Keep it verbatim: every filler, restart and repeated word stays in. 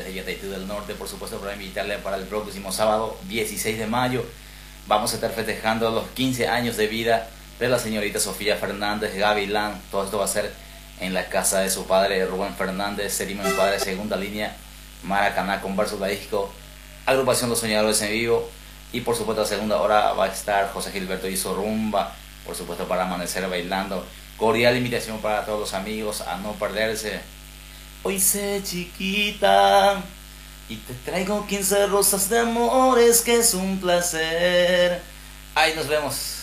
desde Yataitú del Norte, por supuesto, para invitarle para el próximo sábado dieciséis de mayo. Vamos a estar festejando los quince años de vida de la señorita Sofía Fernández Gavilán. Todo esto va a ser en la casa de su padre Rubén Fernández, séptimo en padre, segunda línea, Maracaná con verso la disco, agrupación Los Soñadores en vivo. Y por supuesto a segunda hora va a estar José Gilberto Hizo Rumba, por supuesto para amanecer bailando. Cordial invitación para todos los amigos a no perderse. Hoy sé chiquita y te traigo quince rosas de amores, que es un placer. Ahí nos vemos.